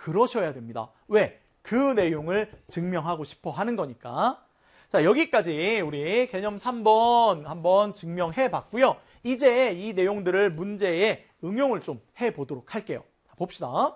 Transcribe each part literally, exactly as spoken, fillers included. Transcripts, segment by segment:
그러셔야 됩니다. 왜? 그 내용을 증명하고 싶어 하는 거니까. 자, 여기까지 우리 개념 삼 번 한번 증명해 봤고요. 이제 이 내용들을 문제에 응용을 좀 해보도록 할게요. 봅시다.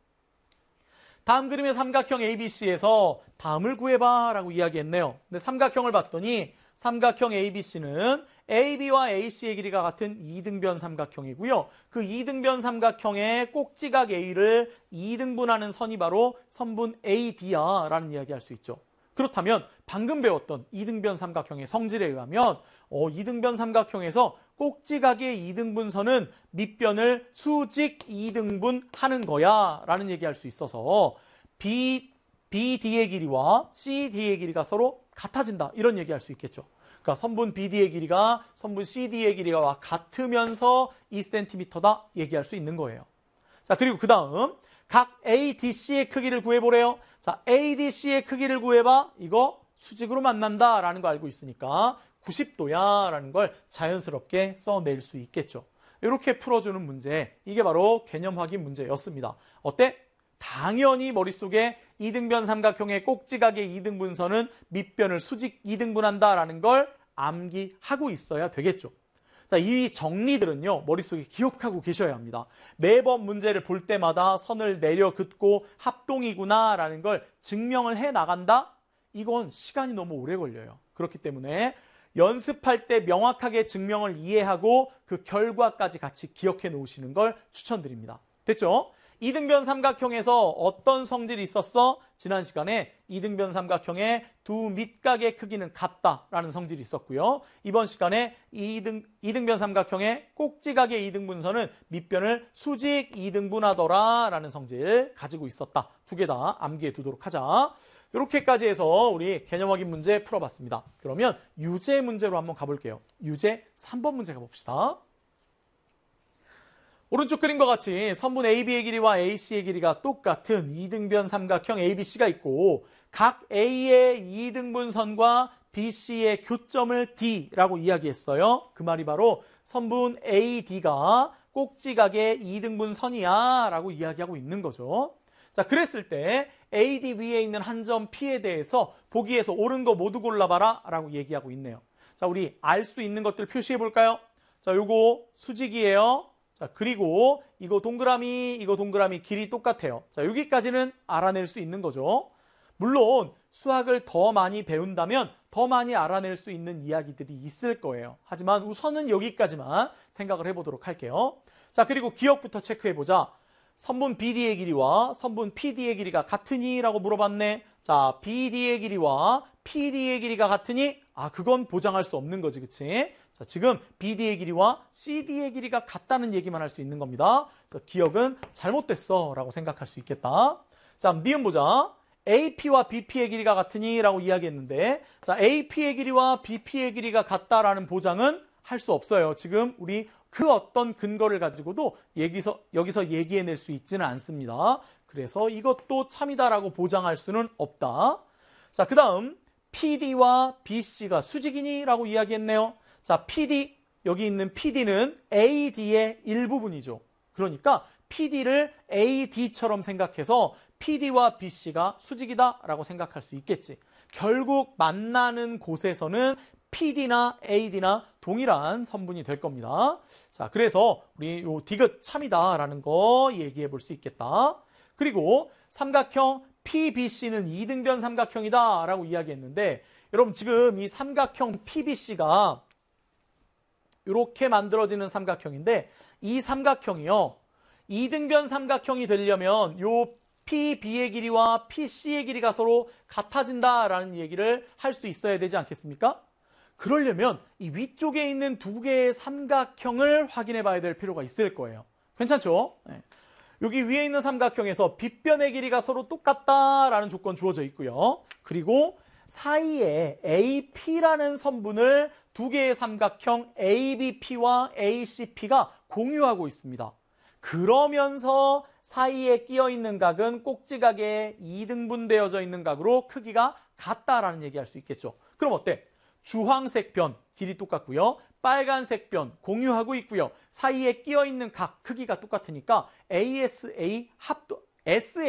다음 그림의 삼각형 에이비씨에서 다음을 구해봐 라고 이야기했네요. 근데 삼각형을 봤더니 삼각형 에이비씨는 에이비와 에이씨의 길이가 같은 이등변 삼각형이고요. 그 이등변 삼각형의 꼭지각 A를 이등분하는 선이 바로 선분 에이디야 라는 이야기 할 수 있죠. 그렇다면 방금 배웠던 이등변 삼각형의 성질에 의하면 어, 이등변 삼각형에서 꼭지각의 이등분선은 밑변을 수직 이등분하는 거야 라는 얘기할 수 있어서 B, 비디의 길이와 씨디의 길이가 서로 같아진다 이런 얘기할 수 있겠죠. 그러니까 선분 비디의 길이가 선분 씨디의 길이가 같으면서 이 센티미터다 얘기할 수 있는 거예요. 자, 그리고 그 다음 각 에이디씨의 크기를 구해보래요. 자, 에이디씨의 크기를 구해봐. 이거 수직으로 만난다라는 거 알고 있으니까 구십 도야 라는 걸 자연스럽게 써낼 수 있겠죠. 이렇게 풀어주는 문제, 이게 바로 개념 확인 문제였습니다. 어때? 당연히 머릿속에 이등변 삼각형의 꼭지각의 이등분선은 밑변을 수직 이등분한다라는 걸 암기하고 있어야 되겠죠. 자, 이 정리들은요, 머릿속에 기억하고 계셔야 합니다. 매번 문제를 볼 때마다 선을 내려 긋고 합동이구나라는 걸 증명을 해 나간다? 이건 시간이 너무 오래 걸려요. 그렇기 때문에 연습할 때 명확하게 증명을 이해하고 그 결과까지 같이 기억해 놓으시는 걸 추천드립니다. 됐죠? 이등변 삼각형에서 어떤 성질이 있었어? 지난 시간에 이등변 삼각형의 두 밑각의 크기는 같다라는 성질이 있었고요. 이번 시간에 이등, 이등변 삼각형의 꼭지각의 이등분선은 밑변을 수직 이등분하더라라는 성질 가지고 있었다. 두 개 다 암기해 두도록 하자. 이렇게까지 해서 우리 개념 확인 문제 풀어봤습니다. 그러면 유제 문제로 한번 가볼게요. 유제 삼 번 문제 가봅시다. 오른쪽 그림과 같이 선분 에이비의 길이와 에이씨의 길이가 똑같은 이등변 삼각형 에이비씨가 있고 각 A의 이등분선과 비씨의 교점을 D라고 이야기했어요. 그 말이 바로 선분 에이디가 꼭지각의 이등분선이야 라고 이야기하고 있는 거죠. 자, 그랬을 때 에이디 위에 있는 한 점 P에 대해서 보기에서 옳은 거 모두 골라봐라 라고 얘기하고 있네요. 자, 우리 알 수 있는 것들 표시해 볼까요? 자, 요거 수직이에요. 자, 그리고 이거 동그라미, 이거 동그라미 길이 똑같아요. 자, 여기까지는 알아낼 수 있는 거죠. 물론 수학을 더 많이 배운다면 더 많이 알아낼 수 있는 이야기들이 있을 거예요. 하지만 우선은 여기까지만 생각을 해보도록 할게요. 자, 그리고 기억부터 체크해보자. 선분 비디의 길이와 선분 피디의 길이가 같으니? 라고 물어봤네. 자, 비디의 길이와 피디의 길이가 같으니? 아, 그건 보장할 수 없는 거지, 그치? 자, 지금 비디의 길이와 씨디의 길이가 같다는 얘기만 할 수 있는 겁니다. 그래서 기억은 잘못됐어 라고 생각할 수 있겠다. 자, 니은 보자. 에이피와 비피의 길이가 같으니? 라고 이야기했는데, 자, 에이피의 길이와 비피의 길이가 같다라는 보장은 할 수 없어요. 지금 우리 그 어떤 근거를 가지고도 여기서, 여기서 얘기해낼 수 있지는 않습니다. 그래서 이것도 참이다라고 보장할 수는 없다. 자, 그 다음 피디와 비씨가 수직이니? 라고 이야기했네요. 자, 피디, 여기 있는 피디는 에이디의 일부분이죠. 그러니까 피디를 에이디처럼 생각해서 피디와 비씨가 수직이다 라고 생각할 수 있겠지. 결국 만나는 곳에서는 피디나 에이디나 동일한 선분이 될 겁니다. 자, 그래서 우리 요 디귿 참이다라는 거 얘기해 볼 수 있겠다. 그리고 삼각형 피비씨는 이등변 삼각형이다라고 이야기했는데, 여러분 지금 이 삼각형 피비씨가 이렇게 만들어지는 삼각형인데, 이 삼각형이요, 이등변 삼각형이 되려면 요 피비의 길이와 피씨의 길이가 서로 같아진다라는 얘기를 할 수 있어야 되지 않겠습니까? 그러려면 이 위쪽에 있는 두 개의 삼각형을 확인해 봐야 될 필요가 있을 거예요. 괜찮죠? 네. 여기 위에 있는 삼각형에서 빗변의 길이가 서로 똑같다라는 조건 주어져 있고요. 그리고 사이에 에이피라는 선분을 두 개의 삼각형 에이비피와 에이씨피가 공유하고 있습니다. 그러면서 사이에 끼어 있는 각은 꼭지각에 이등분되어져 있는 각으로 크기가 같다라는 얘기할 수 있겠죠. 그럼 어때? 주황색 변 길이 똑같고요. 빨간색 변 공유하고 있고요. 사이에 끼어 있는 각 크기가 똑같으니까 에이에스에이 합도 에스에이